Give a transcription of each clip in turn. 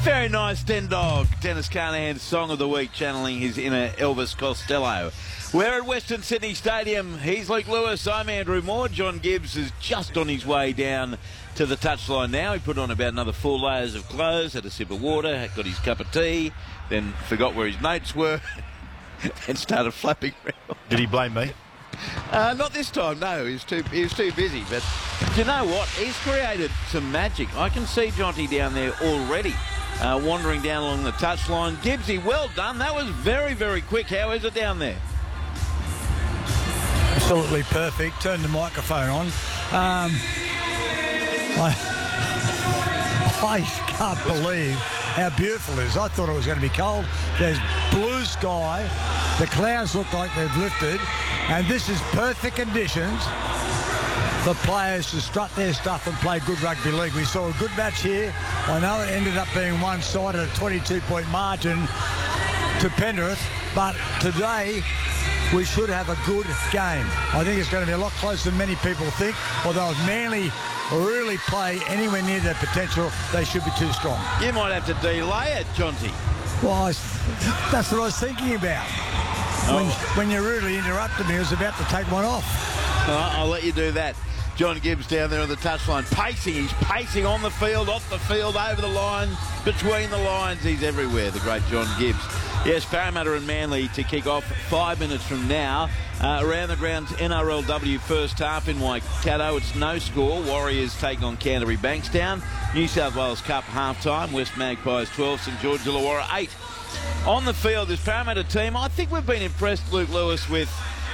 Very nice, Den Dog. Dennis Carnahan's Song of the Week, channeling his inner Elvis Costello. We're at Western Sydney Stadium. He's Luke Lewis. I'm Andrew Moore. John Gibbs is just on his way down to the touchline now. He put on about another 4 layers of clothes, had a sip of water, got his cup of tea, then forgot where his notes were and started flapping around. Did he blame me? Not this time, no. He was too busy. But you know what? He's created some magic. I can see Jonty down there already, wandering down along the touchline. Gibbsy, well done. That was very, very quick. How is it down there? Absolutely perfect. Turn the microphone on. I can't believe how beautiful it is. I thought it was going to be cold. There's blue sky. The clouds look like they've lifted. And this is perfect conditions for players to strut their stuff and play good rugby league. We saw a good match here. I know it ended up being one-sided, a 22-point margin to Penrith. But today, we should have a good game. I think it's going to be a lot closer than many people think. Although if Manly really play anywhere near their potential, they should be too strong. You might have to delay it, Jonty. Well, that's what I was thinking about. When you rudely interrupted me, I was about to take one off. I'll let you do that. John Gibbs down there on the touchline, pacing. He's pacing on the field, off the field, over the line, between the lines. He's everywhere, the great John Gibbs. Yes, Parramatta and Manly to kick off 5 minutes from now. Around the grounds, NRLW first half in Waikato. It's no score. Warriors taking on Canterbury Bankstown. New South Wales Cup half-time. West Magpies 12, St George Illawarra 8. On the field, this Parramatta team, I think we've been impressed, Luke Lewis, with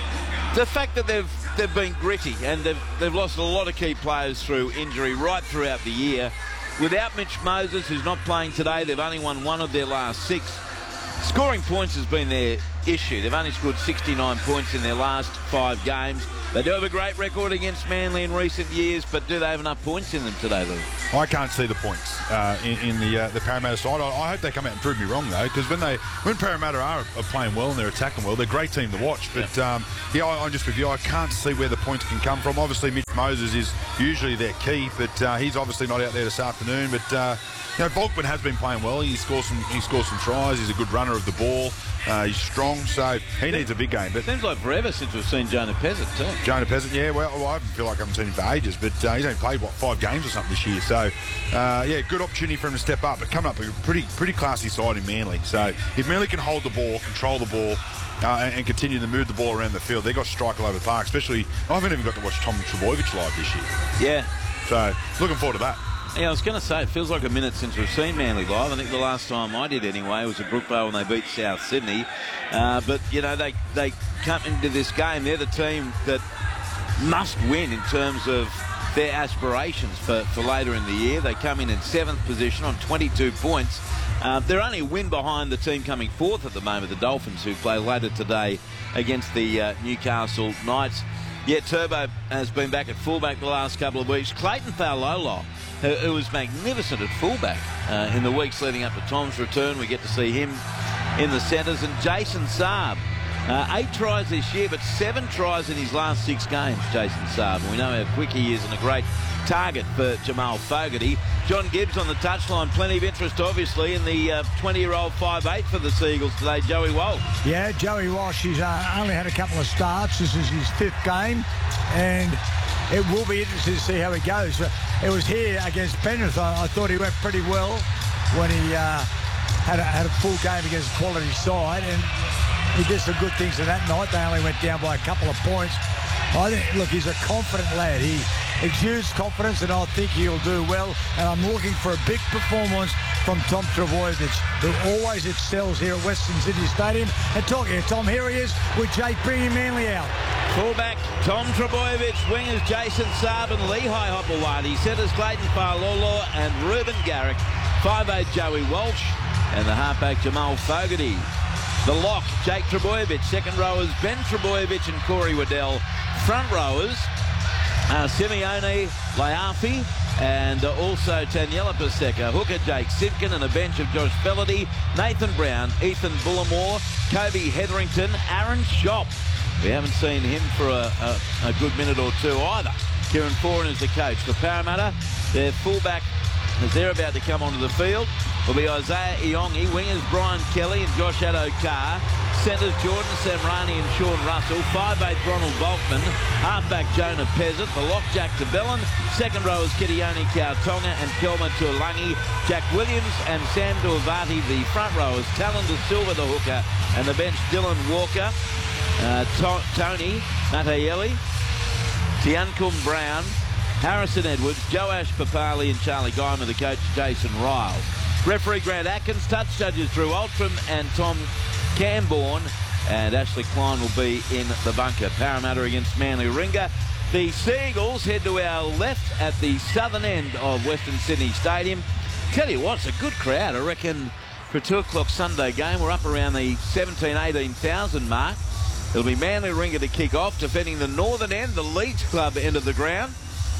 the fact that they've been gritty and they've lost a lot of key players through injury right throughout the year. Without Mitch Moses, who's not playing today, they've only won 1 of their last 6. Scoring points has been their issue. They've only scored 69 points in their last 5 games. They do have a great record against Manly in recent years, but do they have enough points in them today, Lou? I can't see the points in the Parramatta side. I hope they come out and prove me wrong, though, because when Parramatta are playing well and they're attacking well, they're a great team to watch. But, I'm just with you. I can't see where the points can come from. Obviously, Mitch Moses is usually their key, but he's obviously not out there this afternoon. But, Volkman has been playing well. He scores some tries. He's a good runner of the ball. He's strong, so he needs a big game. But seems like forever since we've seen Jonah Pezzett too. Jonah Pezzett, yeah. Well, I feel like I haven't seen him for ages, but he's only played 5 games or something this year. So, good opportunity for him to step up. But coming up a pretty classy side in Manly. So if Manly can hold the ball, control the ball, and continue to move the ball around the field, they've got to strike all over the park. Especially, I haven't even got to watch Tom Trbojevic live this year. Yeah. So looking forward to that. Yeah, I was going to say, it feels like a minute since we've seen Manly live. I think the last time I did anyway was at Brookvale when they beat South Sydney. But, they come into this game. They're the team that must win in terms of their aspirations for later in the year. They come in 7th position on 22 points. They're only a win behind the team coming 4th at the moment, the Dolphins, who play later today against the Newcastle Knights. Yeah, Turbo has been back at fullback the last couple of weeks. Clayton Faulolo, who was magnificent at fullback in the weeks leading up to Tom's return. We get to see him in the centres. And Jason Saab, 8 tries this year, but 7 tries in his last 6 games, Jason Saab. And we know how quick he is and a great target for Jamal Fogarty. John Gibbs on the touchline. Plenty of interest, obviously, in the 20-year-old 5'8" for the Seagulls today, Joey Walsh. Yeah, Joey Walsh, he's only had a couple of starts. This is his 5th game, and it will be interesting to see how he goes. It was here against Penrith. I thought he went pretty well when he had a full game against a quality side, and he did some good things in that night. They only went down by a couple of points. I think, look, he's a confident lad. He exudes confidence, and I think he'll do well. And I'm looking for a big performance from Tom Trbojevic, who always excels here at Western Sydney Stadium. And talking to Tom, here he is with Jake bringing Manly out. Fullback Tom Trbojevic, wingers Jason Saab and Lehigh Hopewadi, centres Clayton Faulolo and Ruben Garrick, 5'8" Joey Walsh, and the halfback Jamal Fogarty. The lock, Jake Trbojevic. Second rowers, Ben Trbojevic and Corey Waddell. Front rowers, Simeone Laiafi and also Taniela Paseka. Hooker, Jake Simpkin, and a bench of Josh Fellerty, Nathan Brown, Ethan Bullimore, Kobe Hetherington, Aaron Schopp. We haven't seen him for a good minute or two either. Kieran Foran is the coach. For Parramatta, their fullback as they're about to come onto the field, will be Isaiah Iongi, wingers Brian Kelly and Josh Addo-Carr, centres Jordan Samrani and Sean Russell, 5'8" Ronald Volkman, halfback Jonah Pezzett, the lock Jack DeBellin, second rowers Kitione Kautonga and Kelma Tuolangi, Jack Williams and Sam Duavati, the front rowers, Talon De Silva, the hooker, and the bench Dylan Walker, Tony Natayeli, Tiancum Brown, Harrison Edwards, Joash Papali and Charlie Guyman, the coach Jason Riles. Referee Grant Atkins, touch judges Drew Altram and Tom Camborne, and Ashley Klein will be in the bunker. Parramatta against Manly Ringa. The Seagulls head to our left at the southern end of Western Sydney Stadium. Tell you what, it's a good crowd. I reckon for a 2 o'clock Sunday game, we're up around the 18,000 mark. It'll be Manly Ringa to kick off, defending the northern end, the Leeds Club end of the ground.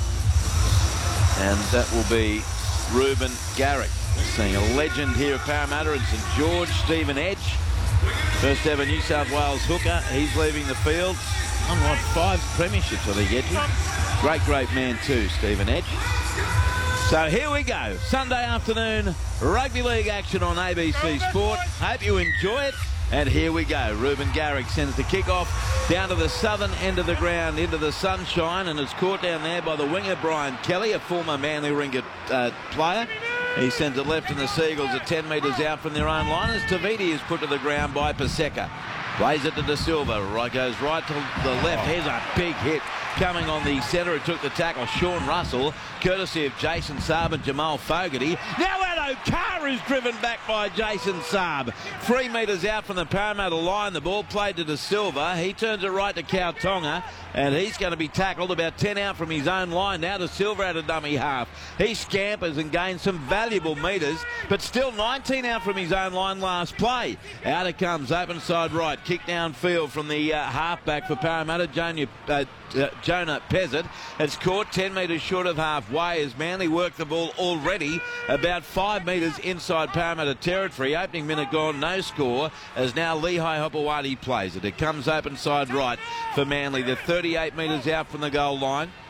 And that will be Ruben Garrick. Seeing a legend here at Parramatta in St George, Stephen Edge. First ever New South Wales hooker. He's leaving the field. On what, 5 premierships, I think, Edge. Great man too, Stephen Edge. So here we go. Sunday afternoon, rugby league action on ABC Sport. Hope you enjoy it. And here we go. Ruben Garrick sends the kick-off down to the southern end of the ground into the sunshine, and it's caught down there by the winger Brian Kelly, a former Manly Ringa player. He sends it left, and the Seagulls are 10 metres out from their own line as Taviti is put to the ground by Paseka. Plays it to De Silva. Right, goes right to the left. Here's a big hit coming on the centre. Who took the tackle, Sean Russell, courtesy of Jason Saab and Jamal Fogarty. Now Addo-Carr is driven back by Jason Saab. 3 metres out from the Parramatta line. The ball played to De Silva. He turns it right to Kautonga, and he's going to be tackled about 10 out from his own line. Now De Silva at a dummy half. He scampers and gains some valuable metres, but still 19 out from his own line last play. Out it comes, open side right. Kick downfield from the halfback for Parramatta, Jonah Pezzett. It's caught 10 metres short of halfway as Manly work the ball already about 5 metres inside Parramatta territory. Opening minute gone, no score, as now Lehigh Hopewadi plays it. It comes open side right for Manly. They're 38 metres out from the goal line.